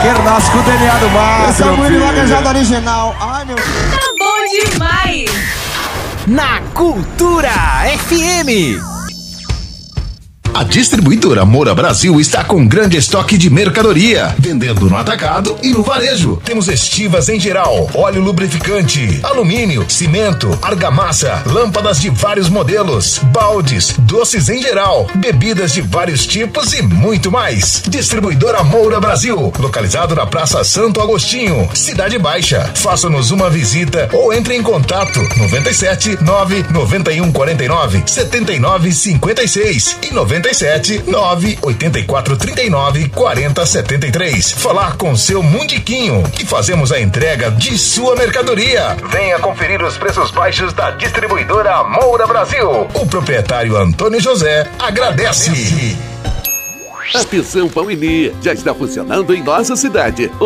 Vaqueiro nasce com o DNA do mar. Esse é o muito vaquejado original. Ai, meu Deus. Tá bom demais. Na Cultura FM. A distribuidora Moura Brasil está com grande estoque de mercadoria, vendendo no atacado e no varejo. Temos estivas em geral, óleo lubrificante, alumínio, cimento, argamassa, lâmpadas de vários modelos, baldes, doces em geral, bebidas de vários tipos e muito mais. Distribuidora Moura Brasil, localizado na Praça Santo Agostinho, Cidade Baixa. Faça-nos uma visita ou entre em contato 97 9 91 49 79 56 e 97 9 84 39 40 73. Falar com seu Mundiquinho e fazemos a entrega de sua mercadoria. Venha conferir os preços baixos da distribuidora Moura Brasil. O proprietário Antônio José agradece. Atenção, Pauini, já está funcionando em nossa cidade